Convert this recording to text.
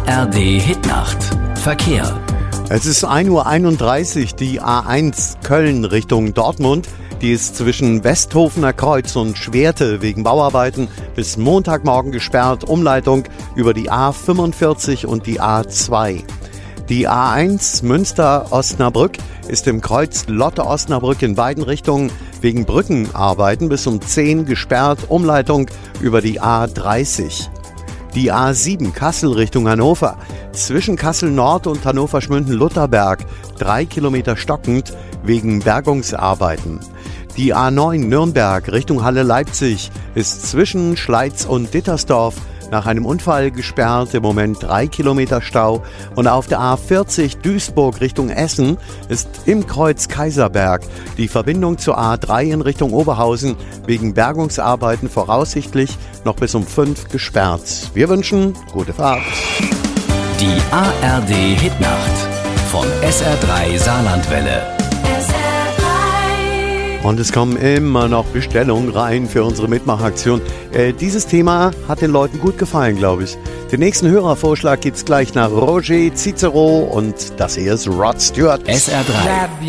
ARD Hitnacht. Verkehr. Es ist 1:31 Uhr, die A1 Köln Richtung Dortmund. Die ist zwischen Westhofener Kreuz und Schwerte wegen Bauarbeiten bis Montagmorgen gesperrt. Umleitung über die A45 und die A2. Die A1 Münster-Osnabrück ist im Kreuz Lotte-Osnabrück in beiden Richtungen wegen Brückenarbeiten bis um 10 gesperrt. Umleitung über die A30. Die A7 Kassel Richtung Hannover. Zwischen Kassel Nord und Hannover-Schmünden-Lutherberg 3 Kilometer stockend wegen Bergungsarbeiten. Die A9 Nürnberg Richtung Halle-Leipzig ist zwischen Schleiz und Dittersdorf nach einem Unfall gesperrt, im Moment 3 Kilometer Stau. Und auf der A40 Duisburg Richtung Essen ist im Kreuz Kaiserberg die Verbindung zur A3 in Richtung Oberhausen wegen Bergungsarbeiten voraussichtlich noch bis um 5 gesperrt. Wir wünschen gute Fahrt. Die ARD Hitnacht von SR3 Saarlandwelle. Und es kommen immer noch Bestellungen rein für unsere Mitmachaktion. Dieses Thema hat den Leuten gut gefallen, glaube ich. Den nächsten Hörervorschlag gibt's gleich nach Roger Cicero und das hier ist Rod Stewart. SR3.